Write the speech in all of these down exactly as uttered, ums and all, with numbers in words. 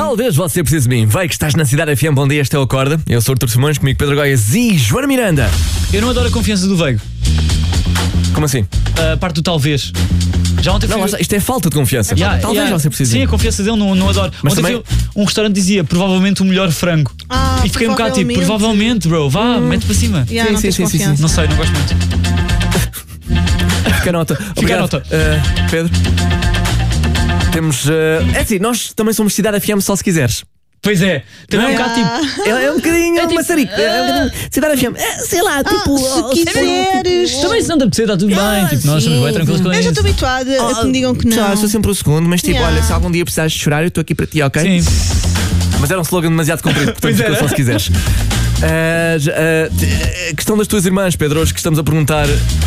Talvez você precise de mim. Vai que estás na Cidade F M. Bom dia, este é o Acorda. Eu sou o Artur Simões, comigo Pedro Goiás e Joana Miranda. Eu não adoro a confiança do Veigo. Como assim? A parte do talvez. Já ontem Não, fui... lá, isto é falta de confiança. Yeah, Talvez yeah. você precise de Sim, mim. a confiança dele não, não adoro. Mas ontem também... fui, um restaurante dizia provavelmente o melhor frango. Ah, e fiquei um bocado tipo, provavelmente, bro, vá, Hum. mete para cima. Yeah, Sim, não sim, tens sim, sim, confiança. Não sei, não gosto muito. Fica a nota. Fica a Obrigado. nota. Uh, Pedro. Temos. Uh... É assim, nós também somos Cidade F M só se quiseres. Pois é, também é um Ah. bocado tipo. É, é um bocadinho É é tipo- maçarico. É um bocadinho. Cidade F M. É, sei lá, tipo. se oh, quiseres. Também se não te apetecer, está tudo bem. Tipo, nós somos bem tranquilos com Eu já isso. estou habituada a que me digam que não. Já, eu sou sempre o segundo, mas tipo, Yeah. olha, se algum dia precisares de chorar, eu estou aqui para ti, ok? Sim. Mas era um slogan demasiado comprido, portanto, Pois ficou era. só se quiseres. Ah, já, ah, t- questão das tuas irmãs, Pedro, hoje que estamos a perguntar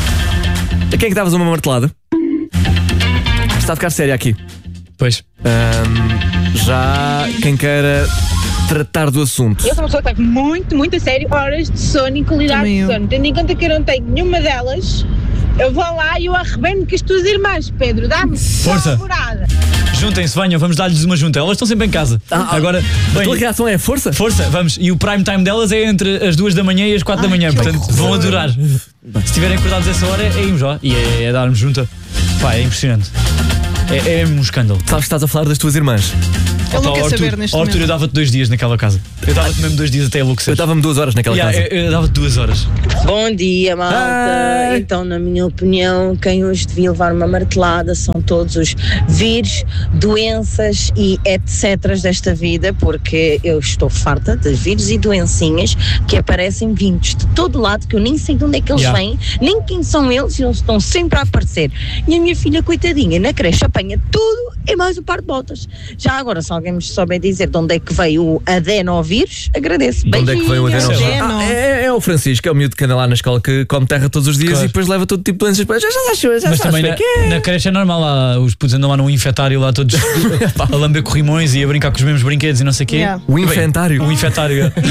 a quem é que davas uma martelada? Está a ficar sério aqui. Pois. Ahm, já quem queira tratar do assunto. Eu sou uma pessoa que leva muito, muito a sério horas de sono e qualidade Também de eu. sono. Tendo em conta que eu não tenho nenhuma delas, eu vou lá e eu arrebento com as tuas irmãs, Pedro. Dá-me Força. morada. Juntem-se, venham, vamos dar-lhes uma junta. Elas estão sempre em casa. Ah, ah. Agora, A tua bem, reação é força? força, vamos. E o prime time delas é entre as duas da manhã e as quatro da manhã. que Portanto, horror. vão adorar. Se estiverem acordados essa hora, é irmos lá. E é, é darmos junta. Pá, é impressionante. É, é um escândalo. Sabes que estás a falar das tuas irmãs. Ele não Opa, quer Arthur, saber neste Arthur, eu momento. dava-te dois dias naquela casa. Eu dava-te mesmo dois dias até a Eu enlouquecer. dava-me duas horas naquela Yeah, casa. eu, eu dava-te duas horas. Bom dia, malta. Ai. Então, na minha opinião, quem hoje devia levar uma martelada são todos os vírus, doenças e etcétera desta vida, porque eu estou farta de vírus e doencinhas que aparecem vindos de todo lado, que eu nem sei de onde é que eles Yeah. vêm, nem quem são eles, e eles estão sempre a aparecer. E a minha filha, coitadinha, na creche apanha tudo e mais um par de botas. Já agora, se alguém me souber dizer de onde é que veio o adenovírus, agradeço. De onde é que veio o Beijinhos. adenovírus? Adeno. Ah, é, é o Francisco, é o miúdo que anda lá na escola que come terra todos os dias Claro. e depois leva todo tipo de doenças para. Já já achou, já Mas sabes também o na, que é. na creche é normal lá. Os putos andam lá num infetário lá todos a lamber corrimões e a brincar com os mesmos brinquedos e não sei o quê. Yeah. O infantário. O infetário. é.